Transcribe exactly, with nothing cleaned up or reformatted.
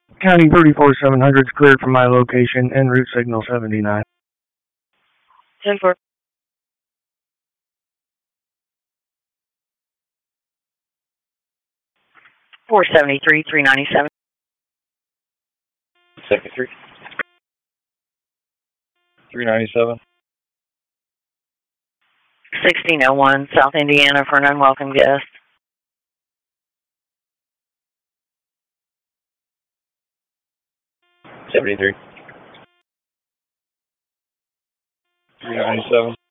County thirty-four seven hundred is cleared from my location, en route signal seventy-nine. ten four. four seventy-three, three ninety-seven. seventy-three. three ninety-seven. sixteen oh one, South Indiana for an unwelcome guest. seventy-three. three ninety-seven.